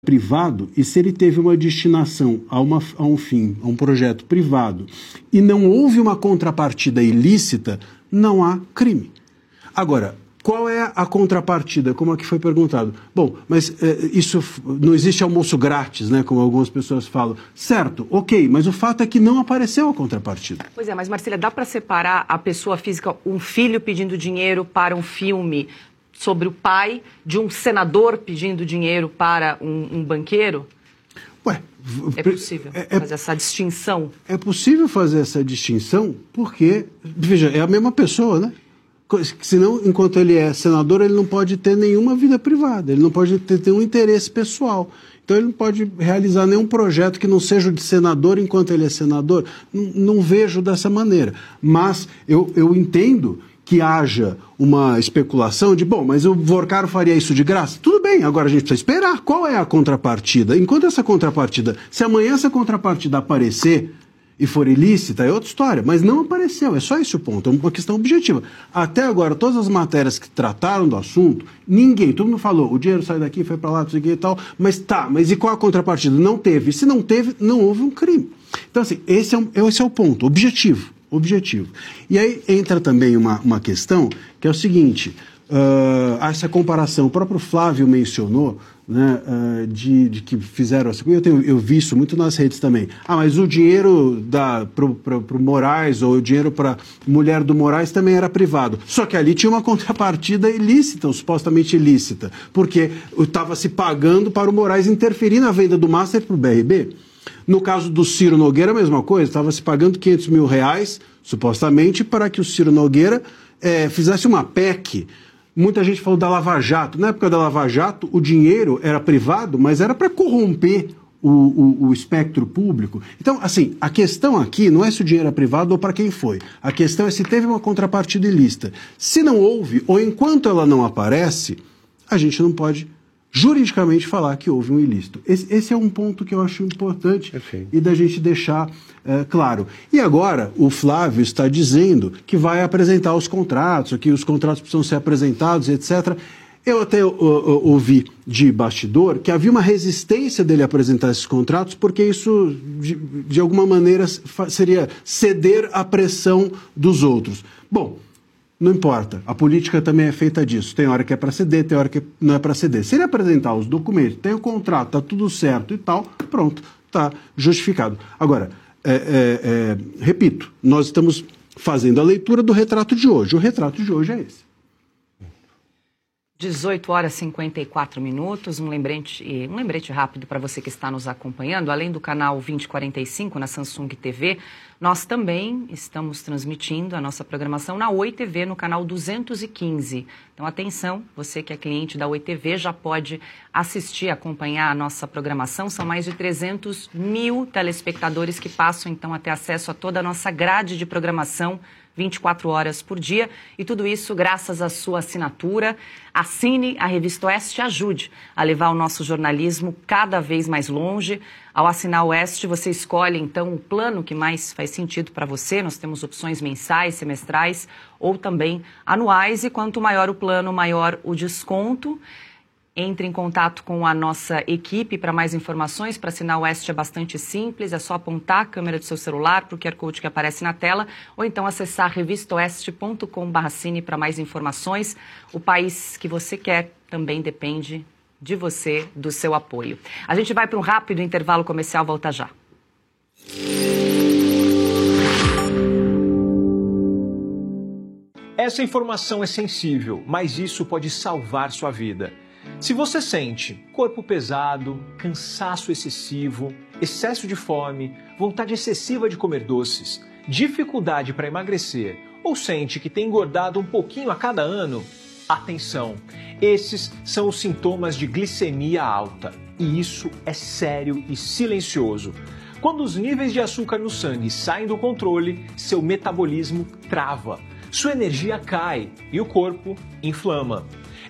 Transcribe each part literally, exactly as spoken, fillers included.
privado e se ele teve uma destinação a, uma, a um fim, a um projeto privado e não houve uma contrapartida ilícita, não há crime. Agora, qual é a contrapartida, como aqui foi perguntado? Bom, mas é, isso não existe almoço grátis, né, como algumas pessoas falam. Certo, ok, mas o fato é que não apareceu a contrapartida. Pois é, mas Marcília, dá para separar a pessoa física, um filho pedindo dinheiro para um filme sobre o pai de um senador pedindo dinheiro para um, um banqueiro? Ué, é possível é, fazer essa distinção? É possível fazer essa distinção porque, veja, é a mesma pessoa, né? Senão, enquanto ele é senador, ele não pode ter nenhuma vida privada, ele não pode ter, ter um interesse pessoal. Então ele não pode realizar nenhum projeto que não seja o de senador enquanto ele é senador. Não, não vejo dessa maneira. Mas eu, eu entendo que haja uma especulação de, bom, mas o Vorcaro faria isso de graça? Tudo bem, agora a gente precisa esperar. Qual é a contrapartida? Enquanto essa contrapartida, se amanhã essa contrapartida aparecer e for ilícita, é outra história, mas não apareceu, é só esse o ponto, é uma questão objetiva. Até agora, todas as matérias que trataram do assunto, ninguém, todo mundo falou, o dinheiro sai daqui, foi para lá, não sei o que e tal, mas tá, mas e qual a contrapartida? Não teve. Se não teve, não houve um crime. Então, assim, esse é, um, esse é o ponto, objetivo, objetivo. E aí entra também uma, uma questão, que é o seguinte, uh, essa comparação, o próprio Flávio mencionou, né, uh, de, de que fizeram assim, eu, tenho, eu vi isso muito nas redes também. Ah, mas o dinheiro para o Moraes ou o dinheiro para mulher do Moraes também era privado. Só que ali tinha uma contrapartida ilícita, ou supostamente ilícita, porque estava se pagando para o Moraes interferir na venda do Master para o B R B. No caso do Ciro Nogueira, a mesma coisa, estava se pagando quinhentos mil reais, supostamente, para que o Ciro Nogueira é, fizesse uma P E C. Muita gente falou da Lava Jato. Na época da Lava Jato, o dinheiro era privado, mas era para corromper o, o, o espectro público. Então, assim, a questão aqui não é se o dinheiro é privado ou para quem foi. A questão é se teve uma contrapartida ilícita. Se não houve, ou enquanto ela não aparece, a gente não pode juridicamente falar que houve um ilícito. Esse, esse é um ponto que eu acho importante Perfeito. E da gente deixar é, claro. E agora o Flávio está dizendo que vai apresentar os contratos, que os contratos precisam ser apresentados, etcétera. Eu até uh, uh, ouvi de bastidor que havia uma resistência dele apresentar esses contratos porque isso, de, de alguma maneira, seria ceder à pressão dos outros. Bom, não importa, a política também é feita disso. Tem hora que é para ceder, tem hora que não é para ceder. Se ele apresentar os documentos, tem o contrato, está tudo certo e tal, pronto, está justificado. Agora, é, é, é, repito, nós estamos fazendo a leitura do retrato de hoje. O retrato de hoje é esse. dezoito horas e cinquenta e quatro minutos, um lembrete, um lembrete rápido para você que está nos acompanhando. Além do canal vinte e quarenta e cinco na Samsung T V, nós também estamos transmitindo a nossa programação na Oi T V, no canal duzentos e quinze. Então, atenção, você que é cliente da Oi T V já pode assistir, acompanhar a nossa programação. São mais de trezentos mil telespectadores que passam, então, a ter acesso a toda a nossa grade de programação vinte e quatro horas por dia, e tudo isso graças à sua assinatura. Assine a Revista Oeste e ajude a levar o nosso jornalismo cada vez mais longe. Ao assinar o Oeste, você escolhe, então, o plano que mais faz sentido para você. Nós temos opções mensais, semestrais ou também anuais, e quanto maior o plano, maior o desconto. Entre em contato com a nossa equipe para mais informações. Para assinar o Oeste é bastante simples, é só apontar a câmera do seu celular para o Q R Code que aparece na tela, ou então acessar revista oeste ponto com barra cine para mais informações. O país que você quer também depende de você, do seu apoio. A gente vai para um rápido intervalo comercial, volta já. Essa informação é sensível, mas isso pode salvar sua vida. Se você sente corpo pesado, cansaço excessivo, excesso de fome, vontade excessiva de comer doces, dificuldade para emagrecer ou sente que tem engordado um pouquinho a cada ano, atenção! Esses são os sintomas de glicemia alta e isso é sério e silencioso. Quando os níveis de açúcar no sangue saem do controle, seu metabolismo trava, sua energia cai e o corpo inflama.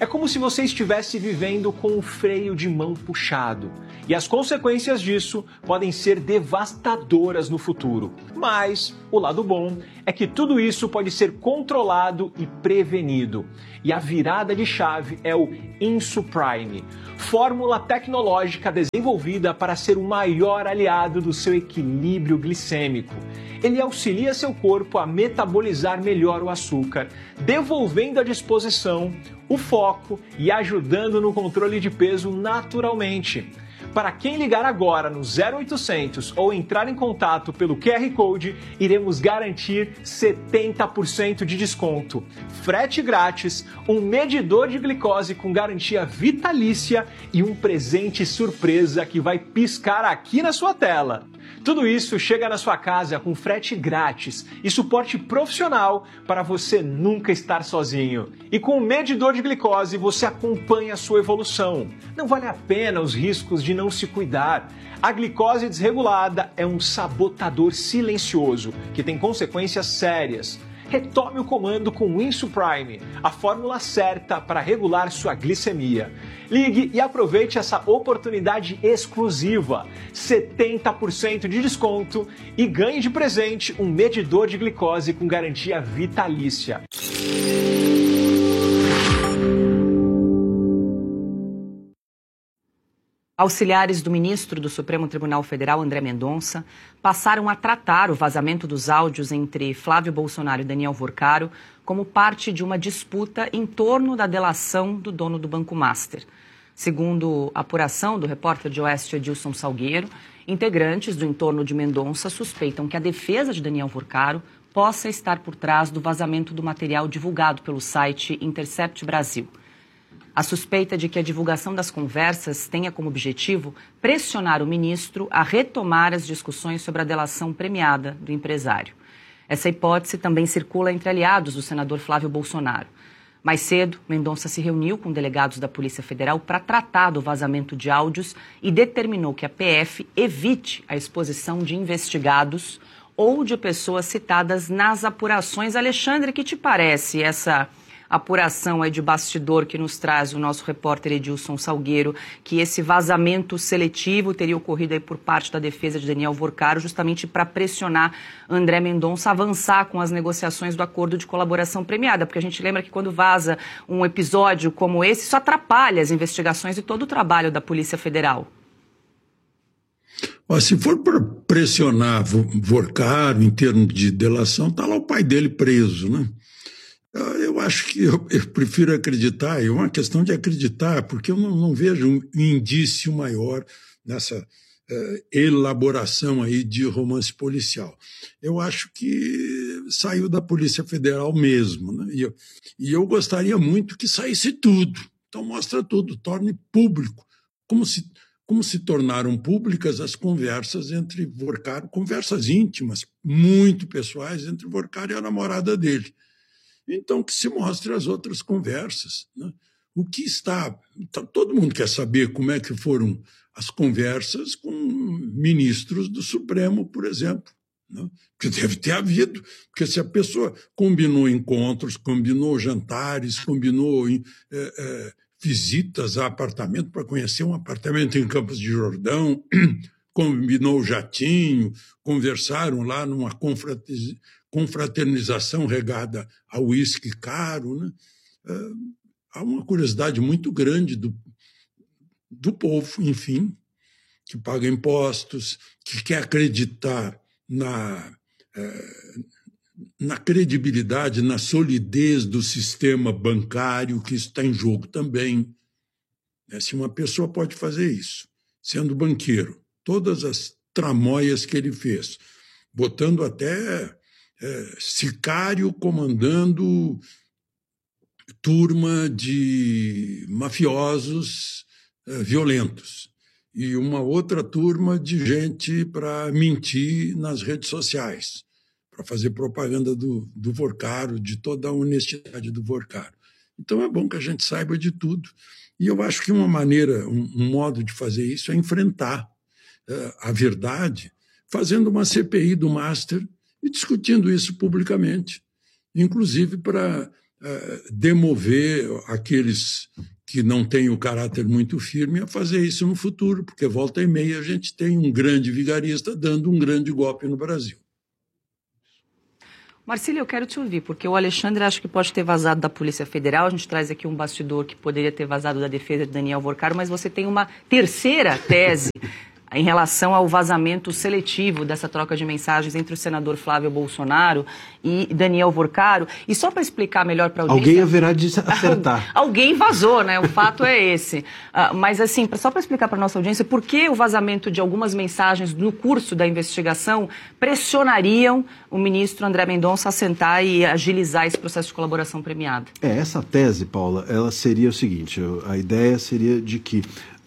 É como se você estivesse vivendo com o freio de mão puxado. E as consequências disso podem ser devastadoras no futuro. Mas o lado bom é que tudo isso pode ser controlado e prevenido. E a virada de chave é o Insuprime, fórmula tecnológica desenvolvida para ser o maior aliado do seu equilíbrio glicêmico. Ele auxilia seu corpo a metabolizar melhor o açúcar, devolvendo a disposição, o foco e ajudando no controle de peso naturalmente. Para quem ligar agora no zero oitocentos ou entrar em contato pelo Q R Code, iremos garantir setenta por cento de desconto, frete grátis, um medidor de glicose com garantia vitalícia e um presente surpresa que vai piscar aqui na sua tela. Tudo isso chega na sua casa com frete grátis e suporte profissional para você nunca estar sozinho. E com o medidor de glicose você acompanha a sua evolução. Não vale a pena os riscos de não se cuidar. A glicose desregulada é um sabotador silencioso que tem consequências sérias. Retome o comando com o Insuprime, a fórmula certa para regular sua glicemia. Ligue e aproveite essa oportunidade exclusiva, setenta por cento de desconto e ganhe de presente um medidor de glicose com garantia vitalícia. Auxiliares do ministro do Supremo Tribunal Federal, André Mendonça, passaram a tratar o vazamento dos áudios entre Flávio Bolsonaro e Daniel Vorcaro como parte de uma disputa em torno da delação do dono do Banco Master. Segundo a apuração do repórter de Oeste Edilson Salgueiro, integrantes do entorno de Mendonça suspeitam que a defesa de Daniel Vorcaro possa estar por trás do vazamento do material divulgado pelo site Intercept Brasil. A suspeita de que a divulgação das conversas tenha como objetivo pressionar o ministro a retomar as discussões sobre a delação premiada do empresário. Essa hipótese também circula entre aliados do senador Flávio Bolsonaro. Mais cedo, Mendonça se reuniu com delegados da Polícia Federal para tratar do vazamento de áudios e determinou que a P F evite a exposição de investigados ou de pessoas citadas nas apurações. Alexandre, que te parece essa apuração aí de bastidor que nos traz o nosso repórter Edilson Salgueiro, que esse vazamento seletivo teria ocorrido aí por parte da defesa de Daniel Vorcaro, justamente para pressionar André Mendonça a avançar com as negociações do acordo de colaboração premiada, porque a gente lembra que quando vaza um episódio como esse, isso atrapalha as investigações e todo o trabalho da Polícia Federal. Ó, se for para pressionar Vorcaro em termos de delação, está lá o pai dele preso, né? Eu acho que eu, eu prefiro acreditar, é uma questão de acreditar, porque eu não, não vejo um indício maior nessa uh, elaboração aí de romance policial. Eu acho que saiu da Polícia Federal mesmo, né? E eu, e eu gostaria muito que saísse tudo. Então mostra tudo, torne público, como se, como se tornaram públicas as conversas entre Vorcaro, conversas íntimas, muito pessoais, entre Vorcaro e a namorada dele. Então, que se mostre as outras conversas, né? O que está... Todo mundo quer saber como é que foram as conversas com ministros do Supremo, por exemplo, né? Que deve ter havido, porque se a pessoa combinou encontros, combinou jantares, combinou é, é, visitas a apartamento para conhecer um apartamento em Campos de Jordão, combinou jatinho, conversaram lá numa confraternização, confraternização regada a uísque caro, né? Uh, há uma curiosidade muito grande do, do povo, enfim, que paga impostos, que quer acreditar na, uh, na credibilidade, na solidez do sistema bancário, que isso está em jogo também. Né? Se uma pessoa pode fazer isso, sendo banqueiro, todas as tramóias que ele fez, botando até... É, sicário comandando turma de mafiosos é, violentos e uma outra turma de gente para mentir nas redes sociais, para fazer propaganda do, do Vorcaro, de toda a honestidade do Vorcaro. Então é bom que a gente saiba de tudo. E eu acho que uma maneira, um, um modo de fazer isso é enfrentar é, a verdade, fazendo uma C P I do Master e discutindo isso publicamente, inclusive para uh, demover aqueles que não têm o caráter muito firme a fazer isso no futuro, porque volta e meia a gente tem um grande vigarista dando um grande golpe no Brasil. Marcílio, eu quero te ouvir, porque o Alexandre acho que pode ter vazado da Polícia Federal, a gente traz aqui um bastidor que poderia ter vazado da defesa de Daniel Vorcaro, mas você tem uma terceira tese em relação ao vazamento seletivo dessa troca de mensagens entre o senador Flávio Bolsonaro e Daniel Vorcaro. E só para explicar melhor para a audiência... Alguém haverá de acertar. Alguém vazou, né? O fato é esse. Uh, mas, assim, só para explicar para a nossa audiência, por que o vazamento de algumas mensagens no curso da investigação pressionariam o ministro André Mendonça a sentar e agilizar esse processo de colaboração premiada? É, essa tese, Paula, ela seria o seguinte, a ideia seria de que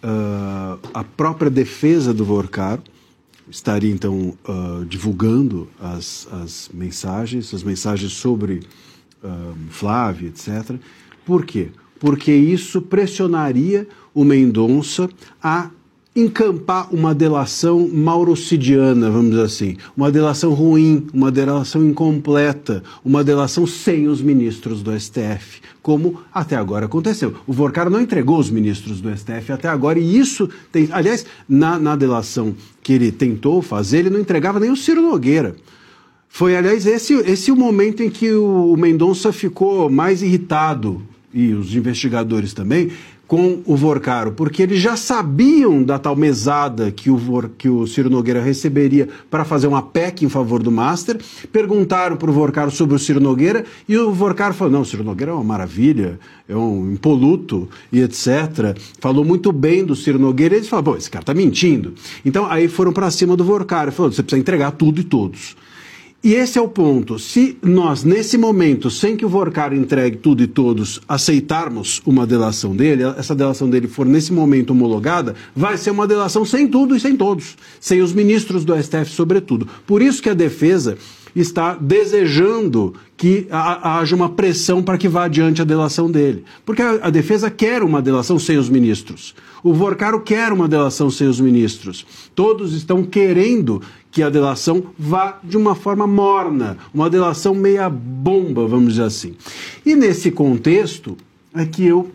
Uh, a própria defesa do Vorcaro estaria, então, uh, divulgando as, as mensagens, as mensagens sobre uh, Flávio, etcétera. Por quê? Porque isso pressionaria o Mendonça a encampar uma delação maurocidiana, vamos dizer assim, uma delação ruim, uma delação incompleta, uma delação sem os ministros do S T F, como até agora aconteceu. O Vorcaro não entregou os ministros do S T F até agora, e isso tem... Aliás, na, na delação que ele tentou fazer, ele não entregava nem o Ciro Nogueira. Foi, aliás, esse, esse o momento em que o, o Mendonça ficou mais irritado, e os investigadores também, com o Vorcaro, porque eles já sabiam da tal mesada que o, Vor, que o Ciro Nogueira receberia para fazer uma P E C em favor do Master, perguntaram para o Vorcaro sobre o Ciro Nogueira, e o Vorcaro falou, não, o Ciro Nogueira é uma maravilha, é um impoluto, e etcétera. Falou muito bem do Ciro Nogueira, e eles falaram, pô, esse cara tá mentindo. Então, aí foram para cima do Vorcaro, e falou, você precisa entregar tudo e todos. E esse é o ponto. Se nós, nesse momento, sem que o Vorcaro entregue tudo e todos, aceitarmos uma delação dele, essa delação dele for nesse momento homologada, vai ser uma delação sem tudo e sem todos, sem os ministros do S T F, sobretudo. Por isso que a defesa está desejando que haja uma pressão para que vá adiante a delação dele. Porque a, a defesa quer uma delação sem os ministros. O Vorcaro quer uma delação sem os ministros. Todos estão querendo que a delação vá de uma forma morna, uma delação meia bomba, vamos dizer assim. E nesse contexto é que eu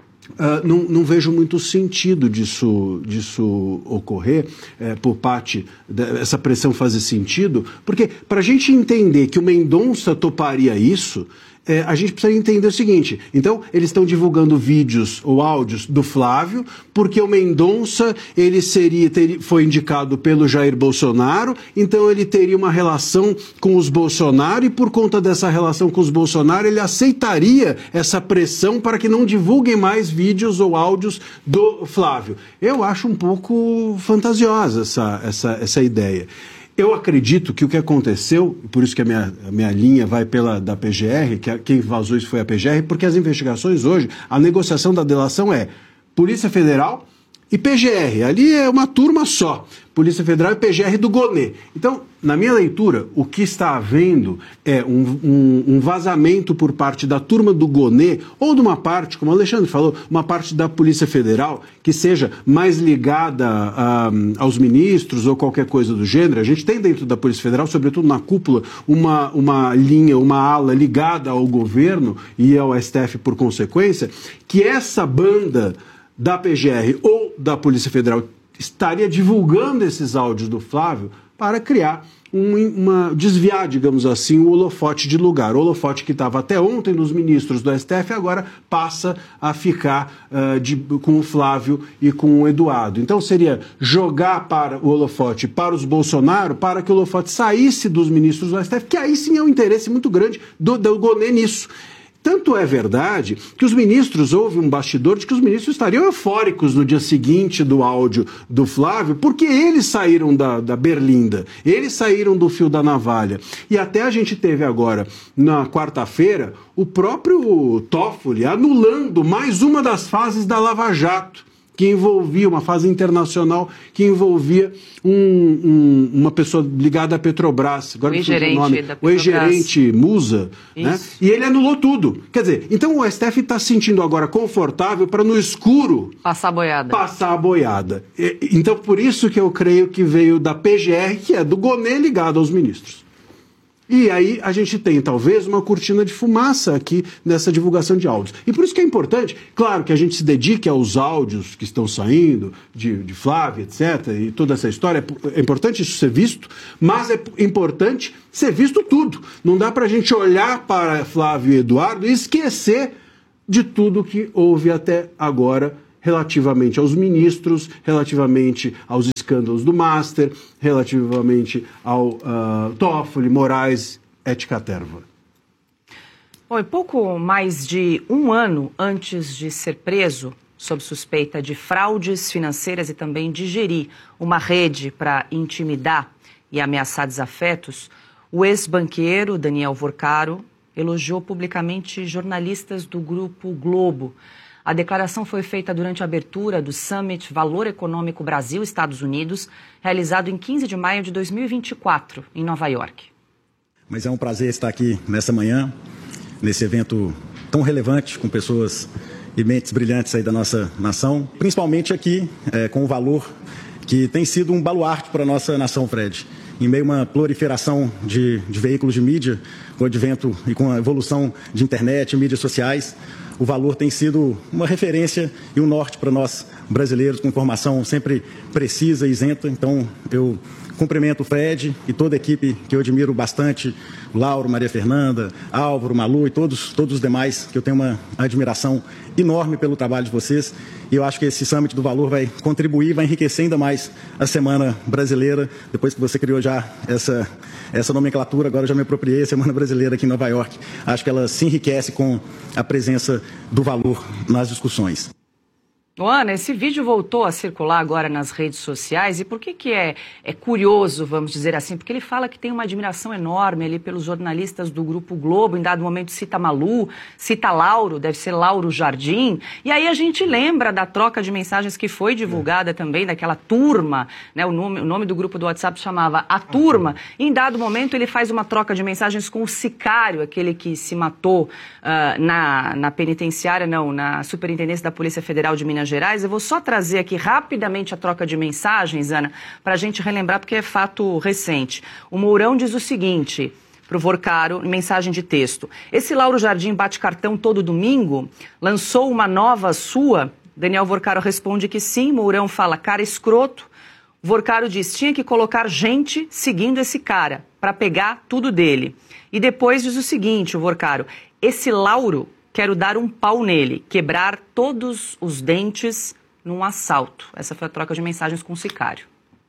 Uh, não, não vejo muito sentido disso, disso ocorrer, é, por parte dessa pressão fazer sentido, porque para a gente entender que o Mendonça toparia isso, é, a gente precisa entender o seguinte, então eles estão divulgando vídeos ou áudios do Flávio, porque o Mendonça ele seria, teria, foi indicado pelo Jair Bolsonaro, então ele teria uma relação com os Bolsonaro, e por conta dessa relação com os Bolsonaro, ele aceitaria essa pressão para que não divulguem mais vídeos ou áudios do Flávio. Eu acho um pouco fantasiosa essa, essa, essa ideia. Eu acredito que o que aconteceu, por isso que a minha, a minha linha vai pela da P G R, que a, quem vazou isso foi a P G R, porque as investigações hoje, a negociação da delação é Polícia Federal e P G R. Ali é uma turma só, Polícia Federal e P G R do Gonê. Então, na minha leitura, o que está havendo é um, um, um vazamento por parte da turma do Gonê, ou de uma parte, como o Alexandre falou, uma parte da Polícia Federal, que seja mais ligada a, aos ministros ou qualquer coisa do gênero. A gente tem dentro da Polícia Federal, sobretudo na cúpula, uma, uma linha, uma ala ligada ao governo e ao S T F por consequência, que essa banda da P G R ou da Polícia Federal estaria divulgando esses áudios do Flávio para criar um, uma, desviar, digamos assim, o holofote de lugar. O holofote que estava até ontem nos ministros do S T F agora passa a ficar uh, de, com o Flávio e com o Eduardo. Então seria jogar para o holofote para os Bolsonaro, para que o holofote saísse dos ministros do S T F, que aí sim é um interesse muito grande do, do Gonê nisso. Tanto é verdade que os ministros, houve um bastidor de que os ministros estariam eufóricos no dia seguinte do áudio do Flávio, porque eles saíram da, da berlinda, eles saíram do fio da navalha. E até a gente teve agora, na quarta-feira, o próprio Toffoli anulando mais uma das fases da Lava Jato, que envolvia, uma fase internacional que envolvia um, um, uma pessoa ligada à Petrobras, agora o ex-gerente nome, da o ex-gerente Musa, né? E ele anulou tudo. Quer dizer, então o S T F está se sentindo agora confortável para no escuro passar a boiada. Passar a boiada. E, então por isso que eu creio que veio da P G R, que é do Gonê ligado aos ministros. E aí a gente tem, talvez, uma cortina de fumaça aqui nessa divulgação de áudios. E por isso que é importante, claro, que a gente se dedique aos áudios que estão saindo, de, de Flávia, etcétera, e toda essa história. É importante isso ser visto, mas é importante ser visto tudo. Não dá para a gente olhar para Flávio e Eduardo e esquecer de tudo que houve até agora relativamente aos ministros, relativamente aos escândalos do Master, relativamente ao uh, Toffoli, Moraes, et caetera. Bom, e pouco mais de um ano antes de ser preso, sob suspeita de fraudes financeiras e também de gerir uma rede para intimidar e ameaçar desafetos, o ex-banqueiro Daniel Vorcaro elogiou publicamente jornalistas do Grupo Globo. A declaração foi feita durante a abertura do Summit Valor Econômico Brasil-Estados Unidos, realizado em quinze de maio de dois mil e vinte e quatro, em Nova York. Mas é um prazer estar aqui nessa manhã, nesse evento tão relevante, com pessoas e mentes brilhantes aí da nossa nação, principalmente aqui é, com o Valor, que tem sido um baluarte para a nossa nação, Fred. Em meio a uma proliferação de, de veículos de mídia, com o advento e com a evolução de internet, mídias sociais, o Valor tem sido uma referência e um norte para nós brasileiros, com informação sempre precisa e isenta. Então, eu cumprimento o Fred e toda a equipe que eu admiro bastante, Lauro, Maria Fernanda, Álvaro, Malu e todos, todos os demais, que eu tenho uma admiração enorme pelo trabalho de vocês. E eu acho que esse Summit do Valor vai contribuir, vai enriquecer ainda mais a Semana Brasileira, depois que você criou já essa, essa nomenclatura, agora eu já me apropriei, a Semana Brasileira aqui em Nova York. Acho que ela se enriquece com a presença do Valor nas discussões. Ana, esse vídeo voltou a circular agora nas redes sociais, e por que que é, é curioso, vamos dizer assim? Porque ele fala que tem uma admiração enorme ali pelos jornalistas do Grupo Globo, em dado momento cita Malu, cita Lauro, deve ser Lauro Jardim, e aí a gente lembra da troca de mensagens que foi divulgada é. também, daquela turma, né? O nome, o nome do grupo do WhatsApp chamava A Turma, e em dado momento ele faz uma troca de mensagens com o sicário, aquele que se matou uh, na, na penitenciária, não, na Superintendência da Polícia Federal de Minas Gerais. Eu vou só trazer aqui rapidamente a troca de mensagens, Ana, para a gente relembrar, porque é fato recente. O Mourão diz o seguinte para o Vorcaro, mensagem de texto: esse Lauro Jardim bate cartão todo domingo? Lançou uma nova sua? Daniel Vorcaro responde que sim. Mourão fala, cara escroto. Vorcaro diz, tinha que colocar gente seguindo esse cara para pegar tudo dele. E depois diz o seguinte, o Vorcaro, esse Lauro, quero dar um pau nele, quebrar todos os dentes num assalto. Essa foi a troca de mensagens com o sicário.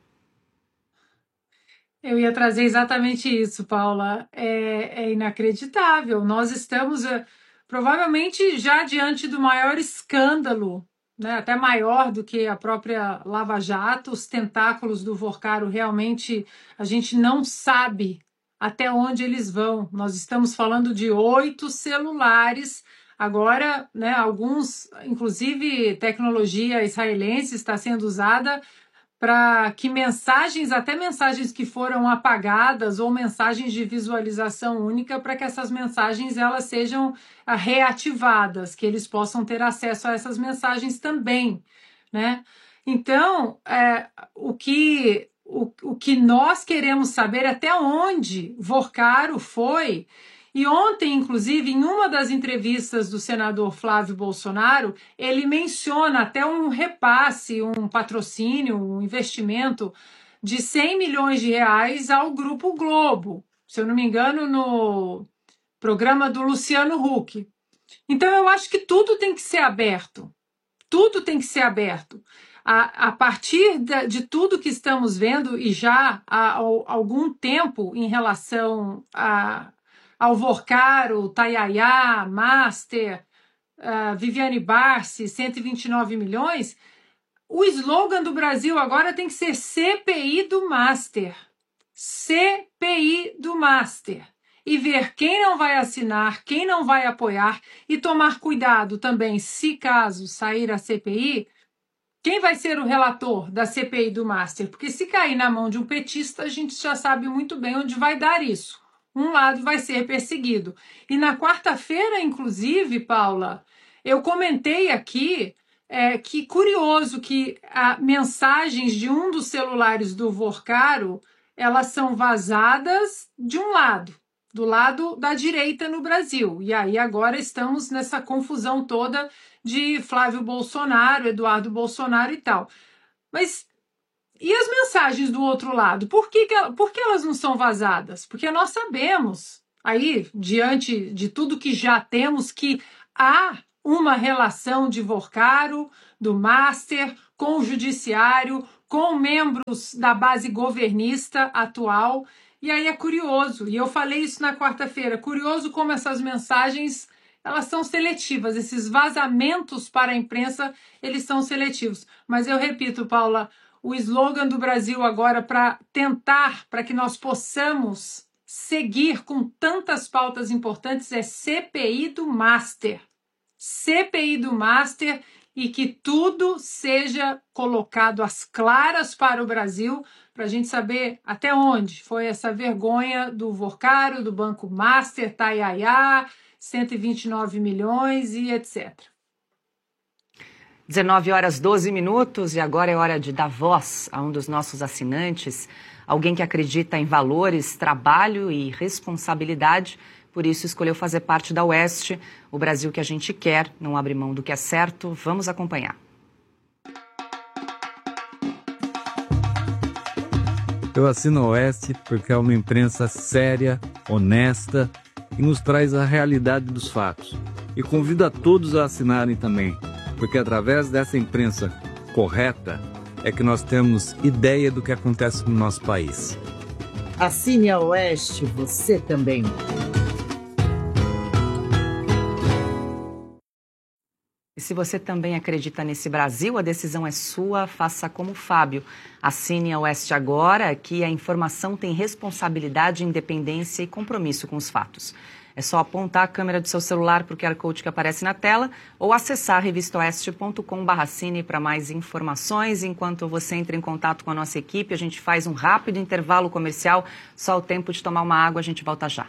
Eu ia trazer exatamente isso, Paula. É, é inacreditável. Nós estamos é, provavelmente já diante do maior escândalo, né, até maior do que a própria Lava Jato. Os tentáculos do Vorcaro realmente a gente não sabe até onde eles vão. Nós estamos falando de oito celulares. Agora, né, alguns, inclusive tecnologia israelense está sendo usada para que mensagens, até mensagens que foram apagadas ou mensagens de visualização única, para que essas mensagens elas sejam reativadas, que eles possam ter acesso a essas mensagens também, né? Então, é, o que O, o que nós queremos saber é até onde Vorcaro foi. E ontem, inclusive, em uma das entrevistas do senador Flávio Bolsonaro, ele menciona até um repasse, um patrocínio, um investimento de cem milhões de reais ao Grupo Globo, se eu não me engano, no programa do Luciano Huck. Então, eu acho que tudo tem que ser aberto. Tudo tem que ser aberto. A, a partir de, de tudo que estamos vendo, e já há, há algum tempo em relação a, ao Vorcaro, Tayaya, Master, uh, Viviane Barsi, cento e vinte e nove milhões, o slogan do Brasil agora tem que ser C P I do Master. C P I do Master. E ver quem não vai assinar, quem não vai apoiar, e tomar cuidado também, se caso sair a C P I, quem vai ser o relator da C P I do Master? Porque se cair na mão de um petista, a gente já sabe muito bem onde vai dar isso. Um lado vai ser perseguido. E na quarta-feira, inclusive, Paula, eu comentei aqui é, que curioso que a, mensagens de um dos celulares do Vorcaro, elas são vazadas de um lado. do lado da direita no Brasil. E aí agora estamos nessa confusão toda de Flávio Bolsonaro, Eduardo Bolsonaro e tal. Mas e as mensagens do outro lado? Por que, que, por que elas não são vazadas? Porque nós sabemos, aí, diante de tudo que já temos, que há uma relação de Vorcaro, do Master, com o judiciário, com membros da base governista atual. E aí é curioso, e eu falei isso na quarta-feira, curioso como essas mensagens, elas são seletivas, esses vazamentos para a imprensa, eles são seletivos. Mas eu repito, Paula, o slogan do Brasil agora para tentar, para que nós possamos seguir com tantas pautas importantes é C P I do Master. C P I do Master e que tudo seja colocado às claras para o Brasil, para a gente saber até onde foi essa vergonha do Vorcaro, do Banco Master, Taiaiá, cento e vinte e nove milhões e etcétera. dezenove horas, doze minutos, e agora é hora de dar voz a um dos nossos assinantes, alguém que acredita em valores, trabalho e responsabilidade. Por isso, escolheu fazer parte da Oeste, o Brasil que a gente quer, não abre mão do que é certo. Vamos acompanhar. Eu assino a Oeste porque é uma imprensa séria, honesta e nos traz a realidade dos fatos. E convido a todos a assinarem também, porque através dessa imprensa correta é que nós temos ideia do que acontece no nosso país. Assine a Oeste, você também. E se você também acredita nesse Brasil, a decisão é sua, faça como o Fábio. Assine a Oeste agora, que a informação tem responsabilidade, independência e compromisso com os fatos. É só apontar a câmera do seu celular para o Q R Code que aparece na tela ou acessar revista oeste ponto com barra assine para mais informações. Enquanto você entra em contato com a nossa equipe, a gente faz um rápido intervalo comercial, só o tempo de tomar uma água, a gente volta já.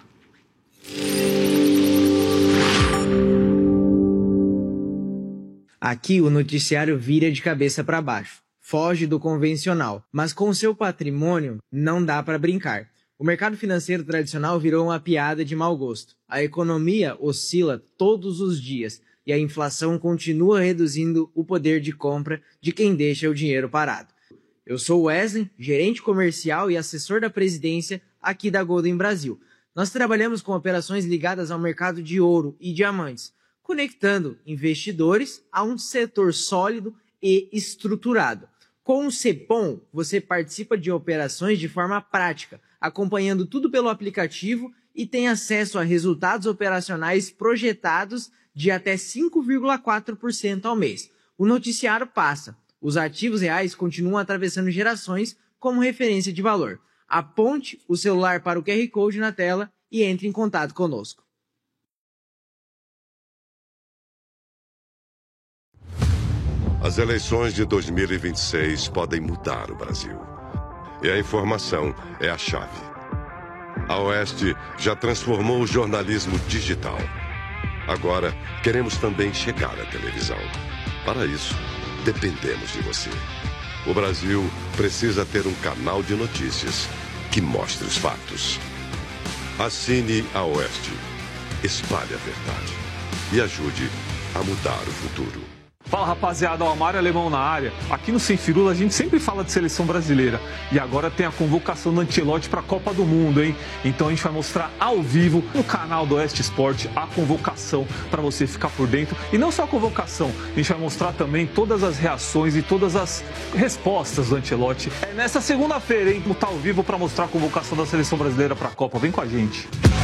Aqui o noticiário vira de cabeça para baixo, foge do convencional, mas com seu patrimônio não dá para brincar. O mercado financeiro tradicional virou uma piada de mau gosto. A economia oscila todos os dias e a inflação continua reduzindo o poder de compra de quem deixa o dinheiro parado. Eu sou Wesley, gerente comercial e assessor da presidência aqui da Golden Brasil. Nós trabalhamos com operações ligadas ao mercado de ouro e diamantes, conectando investidores a um setor sólido e estruturado. Com o Cepom, você participa de operações de forma prática, acompanhando tudo pelo aplicativo e tem acesso a resultados operacionais projetados de até cinco vírgula quatro por cento ao mês. O noticiário passa. Os ativos reais continuam atravessando gerações como referência de valor. Aponte o celular para o Q R Code na tela e entre em contato conosco. As eleições de dois mil e vinte e seis podem mudar o Brasil. E a informação é a chave. A Oeste já transformou o jornalismo digital. Agora, queremos também chegar à televisão. Para isso, dependemos de você. O Brasil precisa ter um canal de notícias que mostre os fatos. Assine a Oeste. Espalhe a verdade. E ajude a mudar o futuro. Fala, rapaziada, o Amário Alemão na área. Aqui no Sem Firula a gente sempre fala de seleção brasileira. E agora tem a convocação do Ancelotti para a Copa do Mundo, hein? Então a gente vai mostrar ao vivo no canal do Oeste Esporte a convocação para você ficar por dentro. E não só a convocação, a gente vai mostrar também todas as reações e todas as respostas do Ancelotti. É nessa segunda-feira, hein? Vamos estar ao vivo para mostrar a convocação da seleção brasileira para a Copa. Vem com a gente.